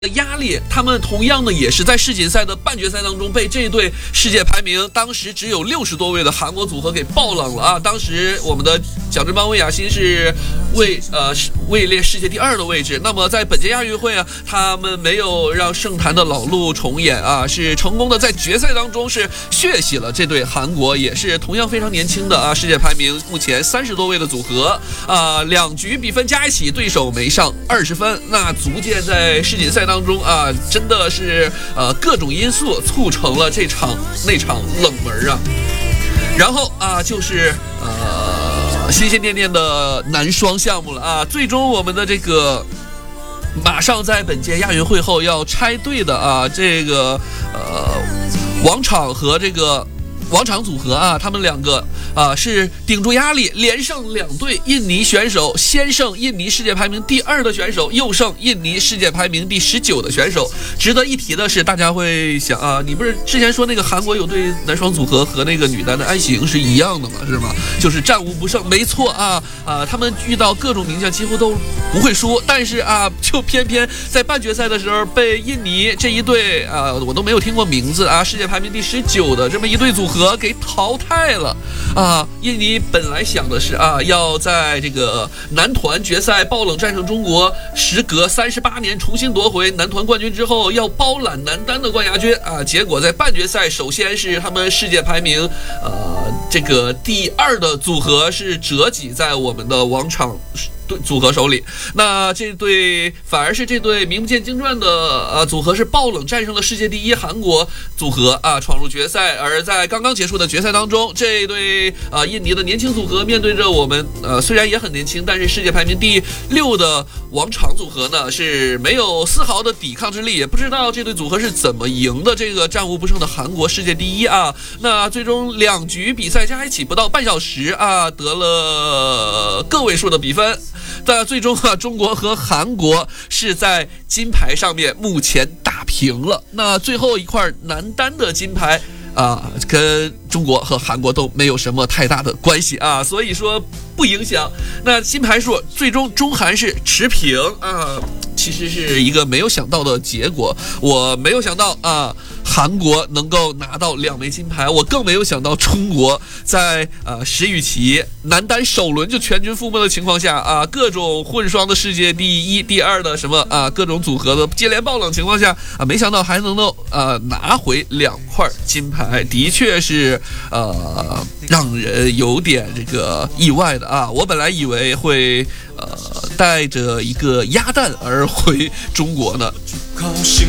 压力，他们同样的也是在世锦赛的半决赛当中被这对世界排名当时只有60多位的韩国组合给爆冷了啊！当时我们的蒋振邦、魏雅欣是位列世界第2的位置。那么在本届亚运会啊，他们没有让圣坛的老路重演啊，是成功的在决赛当中是血洗了这对韩国，也是同样非常年轻的啊，世界排名目前30多位的组合啊，2局比分加一起，对手没上20分，那足见在世锦赛当中啊，真的是各种因素促成了那场冷门啊。然后啊，就是心心念念的男双项目了啊。最终我们的这个马上在本届亚运会后要拆队的啊，这个王昶和这个王昶组合啊，他们两个是顶住压力，连胜2对印尼选手，先胜印尼世界排名第2的选手，又胜印尼世界排名第19的选手。值得一提的是，大家会想啊，你不是之前说那个韩国有对男双组合和那个女单的安行是一样的吗？是吗？就是战无不胜。没错啊，他们遇到各种名将几乎都不会输，但是啊，就偏偏在半决赛的时候被印尼这一对我都没有听过名字啊，世界排名第19的这么一对组合给淘汰了啊！印尼本来想的是要在这个男团决赛爆冷战胜中国，时隔38年重新夺回男团冠军之后，要包揽男单的冠亚军啊！结果在半决赛，首先是他们世界排名这个第2的组合是折戟在我们的王昶组合手里，那反而是这对名不见经传的组合是爆冷战胜了世界第1韩国组合啊，闯入决赛。而在刚刚结束的决赛当中，这对印尼的年轻组合面对着我们虽然也很年轻，但是世界排名第6的王昶组合呢，是没有丝毫的抵抗之力，也不知道这对组合是怎么赢的这个战无不胜的韩国世界第1啊。那最终2局比赛加一起不到半小时啊，得了个位数的比分。但最终中国和韩国是在金牌上面目前打平了。那最后一块男单的金牌跟中国和韩国都没有什么太大的关系啊，所以说不影响。那金牌数最终中韩是持平啊，其实是一个没有想到的结果。我没有想到韩国能够拿到2枚金牌，我更没有想到中国在石宇奇男单首轮就全军覆没的情况下各种混双的世界第1、第2的什么各种组合的接连爆冷情况下没想到还能够拿回2块金牌，的确是让人有点这个意外的啊。我本来以为会带着一个鸭蛋而回中国呢。